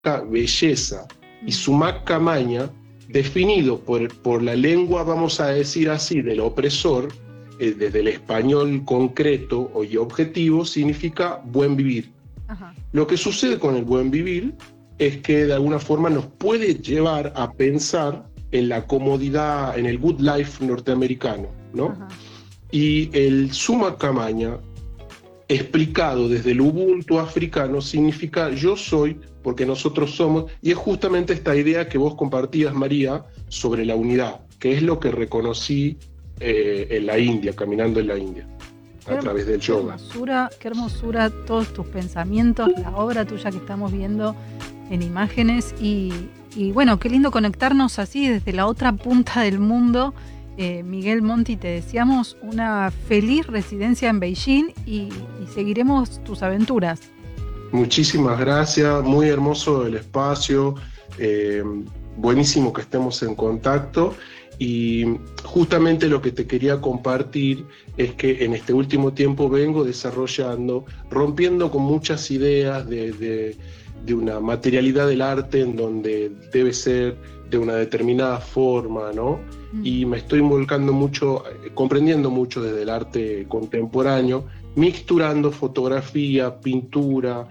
belleza, y Sumac Camaña, definido por la lengua, vamos a decir así, del opresor, desde el español concreto y objetivo, significa buen vivir. Ajá. Lo que sucede con el buen vivir es que de alguna forma nos puede llevar a pensar en la comodidad, en el good life norteamericano, ¿no? Ajá. Y el Sumac Camaña, explicado desde el Ubuntu africano, significa yo soy porque nosotros somos, y es justamente esta idea que vos compartías, María, sobre la unidad, que es lo que reconocí en la India, caminando en la India, a través del yoga. Qué hermosura todos tus pensamientos, la obra tuya que estamos viendo en imágenes, y bueno, qué lindo conectarnos así desde la otra punta del mundo. Miguel Monti, te deseamos una feliz residencia en Beijing y seguiremos tus aventuras. Muchísimas gracias, muy hermoso el espacio, buenísimo que estemos en contacto, y justamente lo que te quería compartir es que en este último tiempo vengo desarrollando, rompiendo con muchas ideas de una materialidad del arte en donde debe ser de una determinada forma, ¿no? Y me estoy involucrando mucho, comprendiendo mucho desde el arte contemporáneo, mixturando fotografía, pintura,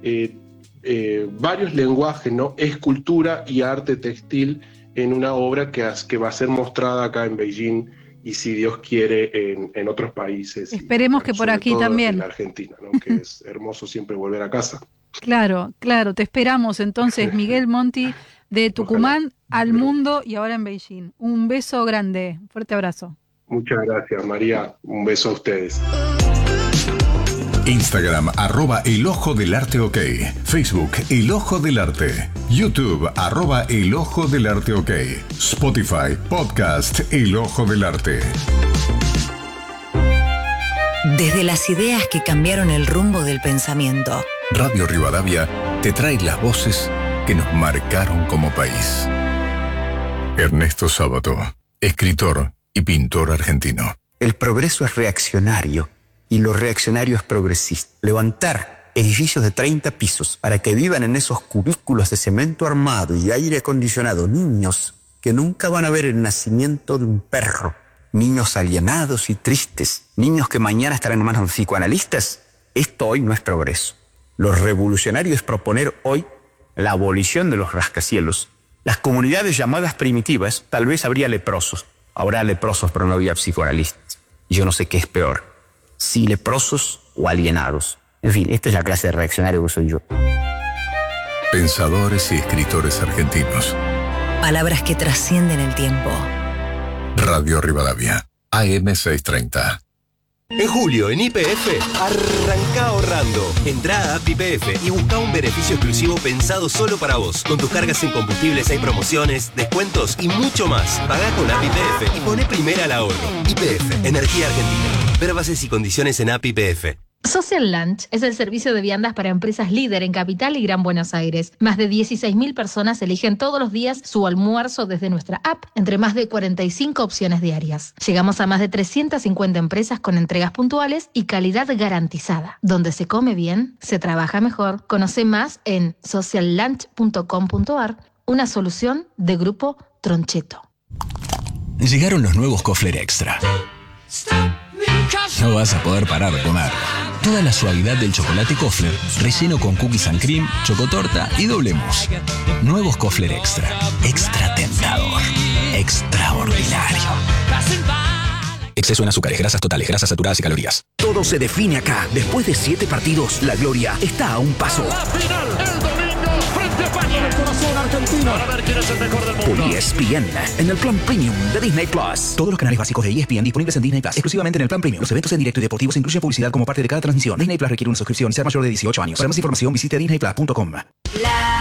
varios lenguajes, ¿no? Escultura y arte textil en una obra que va a ser mostrada acá en Beijing y, si Dios quiere, en otros países. Esperemos que por aquí también. En la Argentina, ¿no? Que es hermoso siempre volver a casa. Claro, te esperamos entonces, Miguel Monti, de Tucumán al mundo y ahora en Beijing. Un beso grande, fuerte abrazo. Muchas gracias, María. Un beso a ustedes. Instagram, @elOjoDelArteOK. Facebook, El Ojo del Arte. YouTube, @elOjoDelArteOK. Spotify, podcast El Ojo del Arte. Desde las ideas que cambiaron el rumbo del pensamiento, Radio Rivadavia te trae las voces que nos marcaron como país. Ernesto Sábato, escritor y pintor argentino. El progreso es reaccionario y lo reaccionario es progresista. Levantar edificios de 30 pisos para que vivan en esos cubículos de cemento armado y aire acondicionado niños que nunca van a ver el nacimiento de un perro, niños alienados y tristes, niños que mañana estarán en manos de psicoanalistas, esto hoy no es progreso. Lo revolucionario es proponer hoy la abolición de los rascacielos. Las comunidades llamadas primitivas, tal vez habría leprosos. Habrá leprosos, pero no había psicoanalistas. Yo no sé qué es peor, si leprosos o alienados. En fin, esta es la clase de reaccionario que soy yo. Pensadores y escritores argentinos. palabras que trascienden el tiempo. Radio Rivadavia, AM 630. En julio, en YPF, arranca ahorrando. Entrá a App YPF y busca un beneficio exclusivo pensado solo para vos. Con tus cargas en combustibles hay promociones, descuentos y mucho más. Pagá con App YPF y poné primera al ahorro. YPF, Energía Argentina. Ver bases y condiciones en App YPF. Social Lunch es el servicio de viandas para empresas líder en Capital y Gran Buenos Aires. Más de 16.000 personas eligen todos los días su almuerzo desde nuestra app, entre más de 45 opciones diarias. Llegamos a más de 350 empresas con entregas puntuales y calidad garantizada. Donde se come bien, se trabaja mejor. Conoce más en sociallunch.com.ar, una solución de Grupo Troncheto. Llegaron los nuevos Kofler Extra. No vas a poder parar de comer. Toda la suavidad del chocolate Kofler, relleno con cookies and cream, chocotorta y doble mousse. Nuevos Kofler Extra. Extra tentador. Extraordinario. Exceso en azúcares, grasas totales, grasas saturadas y calorías. Todo se define acá. Después de 7 partidos, la gloria está a un paso. La final, el domingo, frente a España. El corazón argentino. Para ver quién es el mejor del mundo. Por ESPN, en el plan premium de Disney Plus. Todos los canales básicos de ESPN disponibles en Disney Plus, exclusivamente en el plan premium. Los eventos en directo y deportivos incluyen publicidad como parte de cada transmisión. Disney Plus requiere una suscripción y ser mayor de 18 años. Para más información visite disneyplus.com.